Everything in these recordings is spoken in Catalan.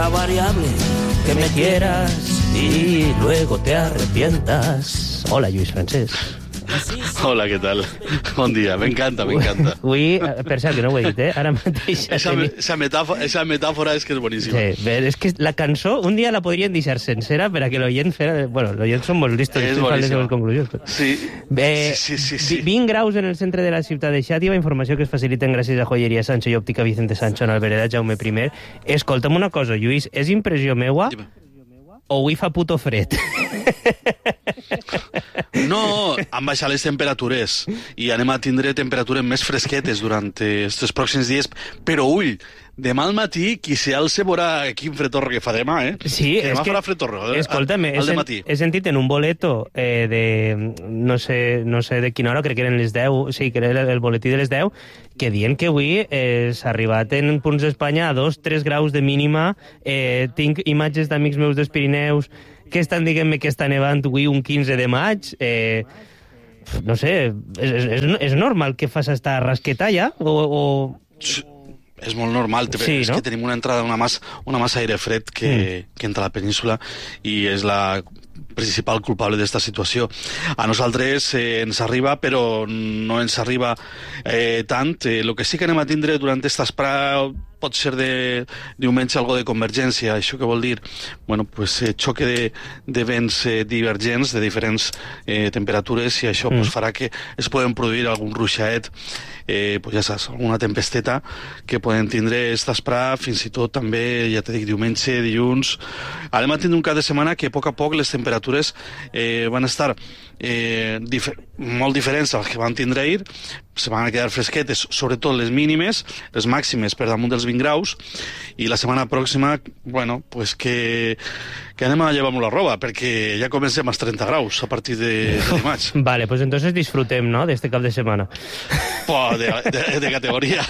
Variable, que me quieras y luego te arrepientas. Hola, Lluís Francesc. Hola, què tal? Bon dia, m'encanta. Avui, per cert, que no ho he dit, ara mateix... Esa metàfora és que és boníssima. Sí, bé, és que la cançó un dia la podrien deixar sencera per a que l'oient fera... Bueno, l'oient són molt listos, és boníssima. Les seves conclusions. Però... Sí. 20 graus en el centre de la ciutat de Xàtiva, informació que es faciliten gràcies a Joyeria Sancho i Òptica Vicente Sancho en el Vereda Jaume I. Escolta'm una cosa, Lluís, és impressió meua o avui fa puto fred? No, han baixat les temperatures i anem a tindre temperatures més fresquetes durant aquests pròxims dies, però ull, demà al matí qui se alça veurà quin fretorro que fa demà, Sí, que demà farà fretorro, escolta'm, he sentit en un boleto de... No sé de quina hora, crec que eren les 10, sí, que era el boletí de les 10, que diuen que avui s'ha arribat en punts d'Espanya a 2-3 graus de mínima. Tinc imatges d'amics meus dels Pirineus que estan dient-me que està nevant avui un 15 de maig. No sé, és normal que fas esta rasqueta ja? És molt normal, sí, és no? que tenim una entrada, una massa aire fred que entra a la península i és la principal culpable d'esta situació. A nosaltres ens arriba, però no ens arriba tant. El que sí que anem a tindre durant esta espera pot ser de diumenge algo de convergència. Això què vol dir? Bueno, pues xoque de vents divergents de diferents temperatures i això pues, farà que es poden produir algun ruixaet, pues ja saps, alguna tempesteta que poden tindre esta espera fins i tot també, ja t'he dit, diumenge, dilluns. Anem a tindre un cap de setmana que a poc les temperatures van estar molt diferents a les que van tindre ahir, se van a quedar fresquetes, sobretot les mínimes, les màximes per damunt dels 20 graus, i la setmana pròxima, bueno, pues que anem a llevar molt la roba, perquè ja comencem als 30 graus a partir de dimarts. Vale, pues entonces disfrutem, ¿no?, de este cap de semana. De categoria.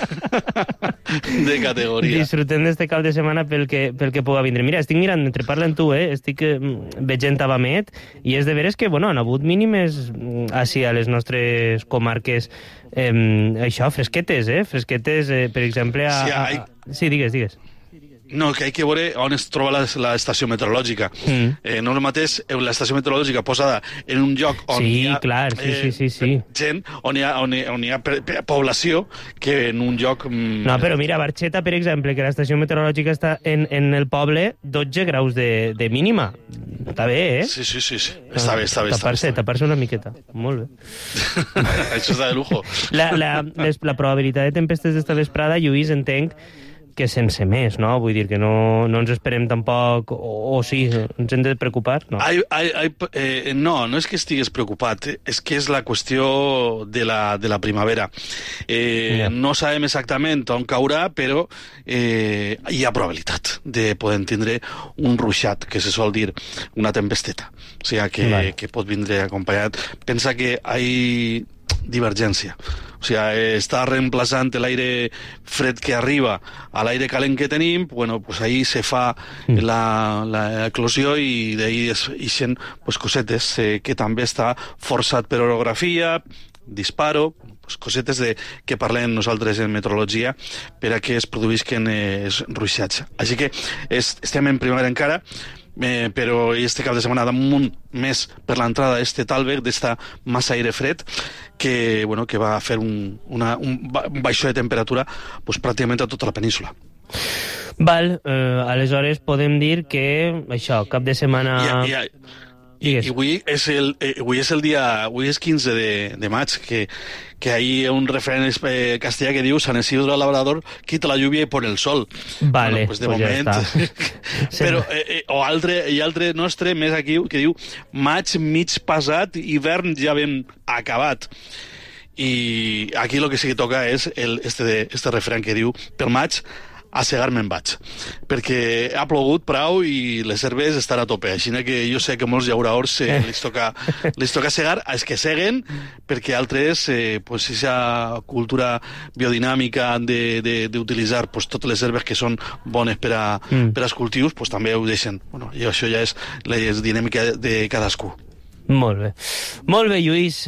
De categoria. Disfrutem d'este cap de setmana pel que puga vindre. Mira, estic mirant, mentre parlen tu, estic veient Abamet, i és de veres que, bueno, han hagut mínimes així a les nostres comarques, això, fresquetes, fresquetes, per exemple... Sí, digues. No, que hay que veure on es troba l'estació meteorològica. No el mateix l'estació meteorològica posada en un lloc on hi ha gent, on hi ha població, que en un lloc... No, però mira, a Barxeta, per exemple, que l'estació meteorològica està en el poble 12 graus de mínima. Està bé, Sí. Està bé. Tapar-se una miqueta. Molt bé. Això està de lujo. La probabilitat de tempestes d'esta vesprada, Lluís, entenc que sense més, no? Vull dir que no ens esperem tampoc, o sí, ens hem de preocupar, no? No és que estigues preocupat, és que és la qüestió de la primavera. No sabem exactament on caurà, però hi ha probabilitat de poder tindre un ruixat, que se sol dir una tempesteta. O sigui, que pot vindre acompanyat. Pensa que hi ha divergència. O sigui, està reemplaçant l'aire fred que arriba a l'aire calent que tenim, bueno, pues ahí se fa l'eclosió i d'ahí ixen pues, cosetes que també està forçat per orografia, disparo, pues, cosetes que parlem nosaltres en meteorologia per a que es produïsquen ruixats. Així que estem en primavera encara, però este cap de setmana damunt més per l'entrada d'este Talberg, d'esta massa aire fred que va fer un baixó de temperatura pues, pràcticament a tota la península. Val, aleshores podem dir que això, cap de setmana... I avui és el dia, avui és 15 de maig, que hi ha un refrán castellà que diu San Isidro Labrador, quita la lluvia i pon el sol. Vale, pues de moment... Però, altre nostre, més aquí, que diu maig mig passat, hivern ja ben acabat. I aquí el que sí que toca és este refrán que diu per maig a segar me'n vaig, perquè ha plogut prou i les herbes estan a tope, així que jo sé que molts llauraors les toca segar, els que seguen, perquè altres, pues, aquesta cultura biodinàmica d'utilitzar pues, totes les herbes que són bones per als cultius, pues, també ho deixen. Bueno, i això ja és la dinàmica de cadascú. Molt bé. Molt bé, Lluís.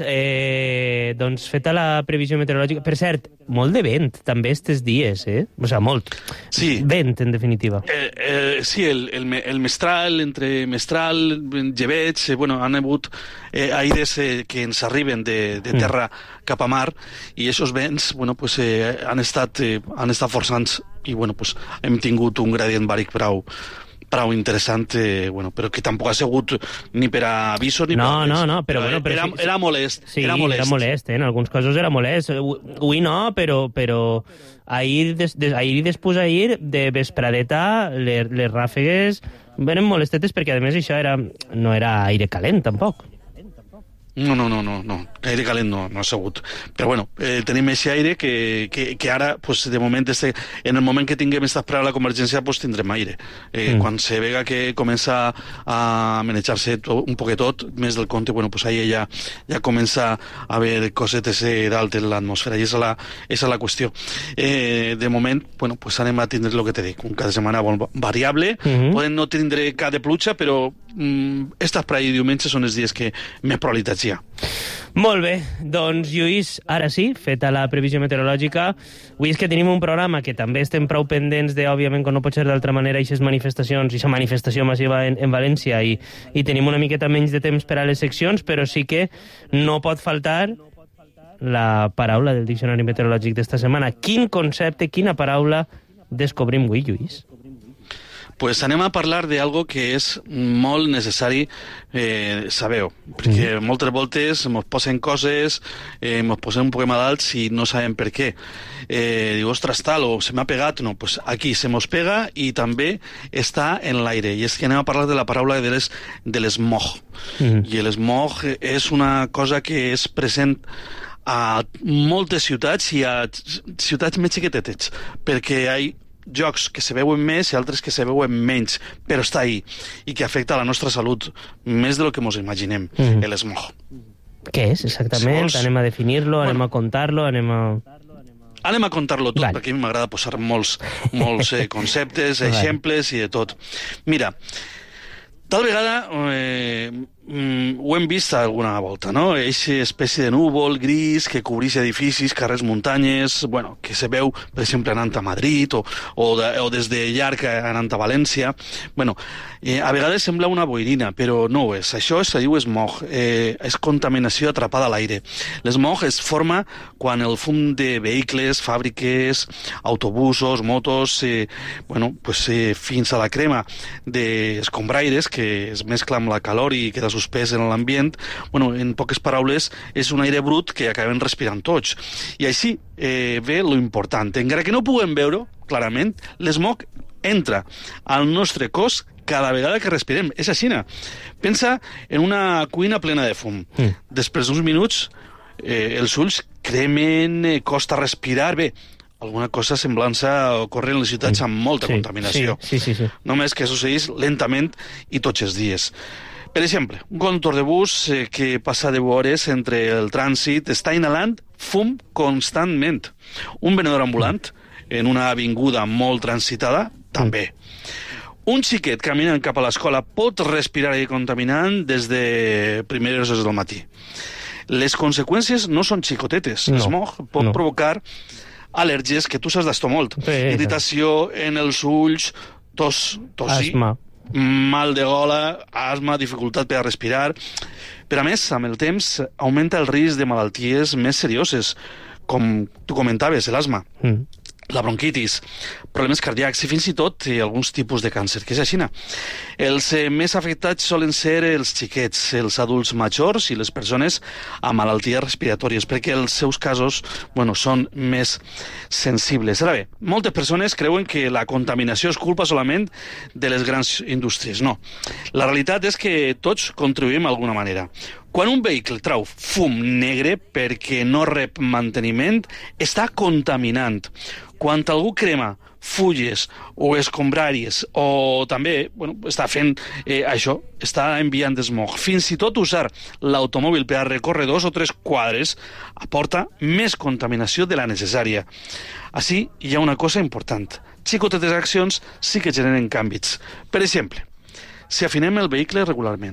Doncs feta la previsió meteorològica... Per cert, molt de vent, també estes dies, O sigui, molt. Sí. Vent, en definitiva. Sí, el mestral, entre mestral, llebeig, han hagut aires que ens arriben de terra cap a mar, i aquests vents, han estat forçants, i, hem tingut un gradient bàric prou interessant, però que tampoc ha sigut ni per a avisos ni per a res. No, però era molest. Sí, era molest, en alguns casos era molest. Avui no, però ahir i després ahir, de vespradeta, les ràfegues venen molestetes, perquè a més això no era aire calent, tampoc. No. Aire calent no ha sigut. Però tenim aquest aire que ara, de moment, en el moment que tinguem estat per a la convergència, tindrem aire. Quan se vega que comença a manejar-se un poquet tot, més del compte, ahí ja comença a haver cosetes d'alt en l'atmosfera, i esa és la qüestió. De moment, anem a tindre el que te dic, un cada setmana variable, poden no tindre cap de pluja, però estes per ahir diumenge són els dies que més probabilitats hi ha. Molt bé, doncs Lluís, ara sí, feta la previsió meteorològica, avui és que tenim un programa que també estem prou pendents de, òbviament, com no pot ser d'altra manera, aquestes manifestacions, aquesta manifestació massiva en València, i tenim una miqueta menys de temps per a les seccions, però sí que no pot faltar la paraula del diccionari meteorològic d'esta setmana. Quin concepte, quina paraula descobrim avui, Lluís? Pues anem a parlar d'algo que és molt necessari saber-ho, perquè moltes voltes ens posen coses, ens posem un poc malalts i no sabem per què. Diu, ostres, tal, o se m'ha pegat. No, pues aquí se mos pega i també està en l'aire. I és que anem a parlar de la paraula de l'esmog. I l'esmog és una cosa que és present a moltes ciutats i a ciutats més xiquetetes, perquè hi ha jocs que se veuen més i altres que se veuen menys, però està ahí, i que afecta la nostra salut més del que ens imaginem, l'esmog. Què és, exactament? Anem a definir-lo, anem a contar-lo, anem a contar-lo tot, perquè a mi m'agrada posar molts conceptes, exemples i de tot. Mira, tal vegada ho hem vist alguna volta, no? Eixa espècie de núvol gris que cobreix edificis, carrers, muntanyes, que se veu, per exemple, anant a Madrid o des de llarg anant a València. A vegades sembla una boirina, però no ho és. Això es diu smog, és contaminació atrapada a l'aire. L'esmog es forma quan el fum de vehicles, fàbriques, autobusos, motos, fins a la crema d'escombraires que es mescla amb la calor i queda suspès en l'ambient, en poques paraules, és un aire brut que acabem respirant tots. I així ve lo important. Encara que no puguem veure clarament, l'esmog entra al nostre cos cada vegada que respirem. És així. Pensa en una cuina plena de fum. Després d'uns minuts, els ulls cremen, costa respirar. Bé, alguna cosa semblança ocorre en les ciutats amb molta contaminació. Sí. Només que succeeix lentament i tots els dies. Per exemple, un conductor de bus que passa 10 hores entre el trànsit està inhalant fum constantment. Un venedor ambulant en una avinguda molt transitada, també. Un xiquet caminant cap a l'escola pot respirar aire contaminant des de primeres hores del matí. Les conseqüències no són xicotetes. L'esmog pot provocar al·lèrgies que tu saps d'esto molt. Irritació en els ulls, tos, asma, mal de gola, asma, dificultat per a respirar. Però a més, amb el temps, augmenta el risc de malalties més serioses, com tu comentaves, l'asma, la bronquitis, problemes cardíacs i fins i tot alguns tipus de càncer, que és així. Els més afectats solen ser els xiquets, els adults majors i les persones amb malalties respiratòries, perquè els seus casos són més sensibles. Ara bé, moltes persones creuen que la contaminació és culpa solament de les grans indústries. No. La realitat és que tots contribuïm d'alguna manera. Quan un vehicle trau fum negre perquè no rep manteniment, està contaminant. Quan algú crema fulles o escombraries o també està fent això, està enviant smog. Fins i tot usar l'automòbil per a recórrer 2 o 3 quadres aporta més contaminació de la necessària. Així hi ha una cosa important. Xicotetes accions sí que generen canvis. Per exemple, si afinem el vehicle regularment,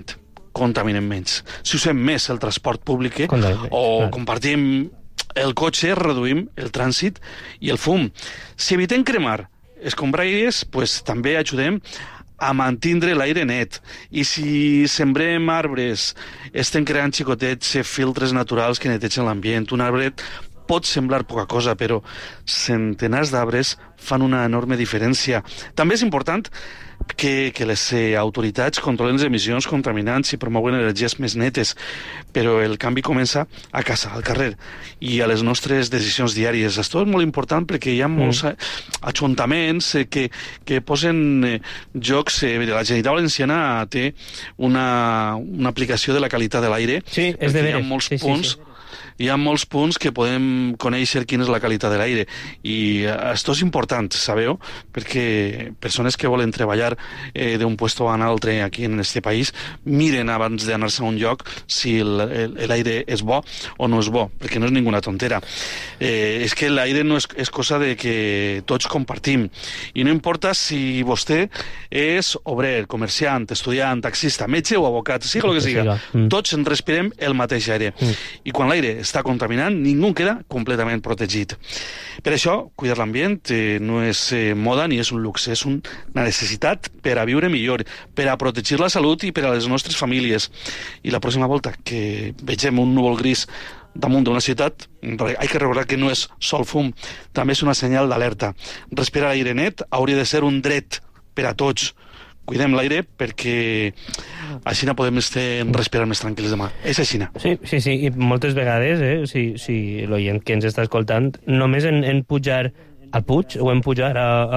contaminem menys. Si usem més el transport públic compartim el cotxe, reduïm el trànsit i el fum. Si evitem cremar escombraires, pues, també ajudem a mantindre l'aire net. I si sembrem arbres, estem creant xicotets filtres naturals que netegen l'ambient. Un arbre pot semblar poca cosa, però centenars d'arbres fan una enorme diferència. També és important que les autoritats controlen les emissions contaminants i promouen energies més netes, però el canvi comença a casa, al carrer, i a les nostres decisions diàries. Això és molt important perquè hi ha molts ajuntaments que posen jocs. La Generalitat Valenciana té una aplicació de la qualitat de l'aire. Sí, és de veres. Hi ha molts punts. Sí. Hi ha molts punts que podem conèixer quina és la qualitat de l'aire, i això és important, sabeu? Perquè persones que volen treballar d'un puesto a un altre aquí en este país miren abans d'anar-se a un lloc si l'aire és bo o no és bo, perquè no és ninguna tontera. És que l'aire no és cosa de que tots compartim, i no importa si vostè és obrer, comerciant, estudiant, taxista, metge o abocat, sigui el que siga, tots en respirem el mateix aire, i quan l'aire està contaminant, ningú queda completament protegit. Per això, cuidar l'ambient no és moda ni és un luxe, és una necessitat per a viure millor, per a protegir la salut i per a les nostres famílies. I la pròxima volta que vegem un núvol gris damunt d'una ciutat, hay que recordar que no és sol fum, també és una senyal d'alerta. Respirar aire net hauria de ser un dret per a tots. Cuidem l'aire perquè així no podem respirar més tranquils demà. És així. Sí, i moltes vegades, si l'oient que ens està escoltant, només en pujar al Puig, o en pujar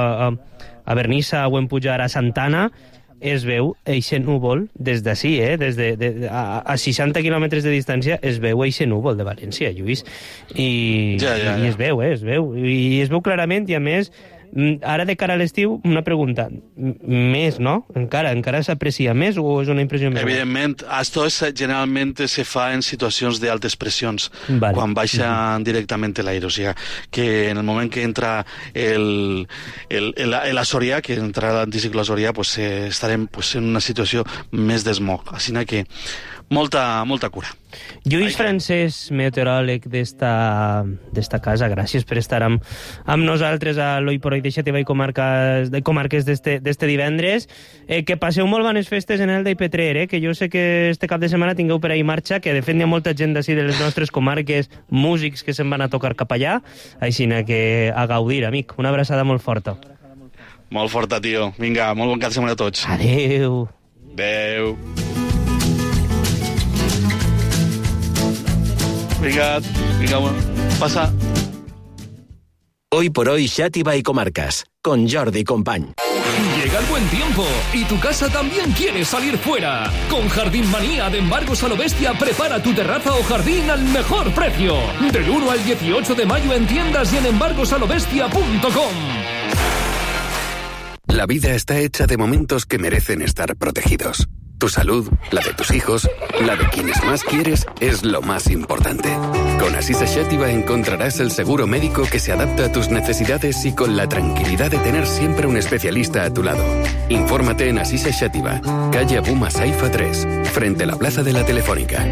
a Vernissa, o en pujar a Santana, es veu eixe núvol des d'ací, a 60 quilòmetres de distància es veu eixe núvol de València, Lluís. I es veu, i es veu clarament, i a més, ara de cara a l'estiu, una pregunta. Més, no? Encara s'aprecia més o és una impressió més? Evidentment, això generalment se fa en situacions d'altes pressions, quan baixa directament l'aire. O sigui, que en el moment que entra l'Azorià, que entra l'anticicló Azorià, pues, estarem en una situació més d'esmog. Així que molta cura. Lluís Francés, meteoròleg d'esta casa, gràcies per estar amb nosaltres a l'Oi por Hoy de Xàtiva i Comarques d'este divendres. Que passeu molt bones festes en Elda i Petrer, que jo sé que este cap de setmana tingueu per ahí marxa, que de fet hi ha molta gent d'ací de les nostres comarques, músics que se'n van a tocar cap allà, així que a gaudir, amic. Una abraçada molt forta. Molt forta, tio. Vinga, molt bon cap de setmana a tots. Adéu. Adéu. Vinga, pasa. Hoy por hoy, Xàtiva y Comarcas, con Jordi Company. Llega el buen tiempo y tu casa también quiere salir fuera. Con Jardín Manía de Embargos a lo Bestia, prepara tu terraza o jardín al mejor precio. Del 1 al 18 de mayo en tiendas y en embargosalobestia.com. La vida está hecha de momentos que merecen estar protegidos. Tu salud, la de tus hijos, la de quienes más quieres, es lo más importante. Con Asisa Xàtiva encontrarás el seguro médico que se adapta a tus necesidades y con la tranquilidad de tener siempre un especialista a tu lado. Infórmate en Asisa Xàtiva, calle Abuma Saifa 3, frente a la Plaza de la Telefónica.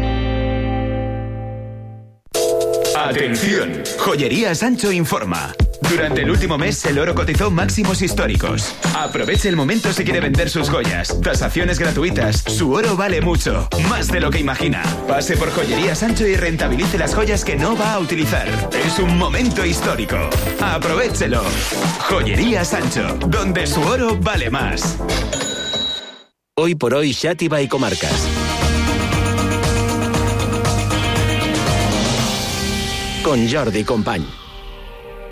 Atención, Joyería Sancho informa. Durante el último mes, el oro cotizó máximos históricos. Aproveche el momento si quiere vender sus joyas. Tasaciones gratuitas. Su oro vale mucho, más de lo que imagina. Pase por Joyería Sancho y rentabilice las joyas que no va a utilizar. Es un momento histórico. Aprovéchelo. Joyería Sancho, donde su oro vale más. Hoy por hoy, Xàtiva y Comarcas. Con Jordi Company.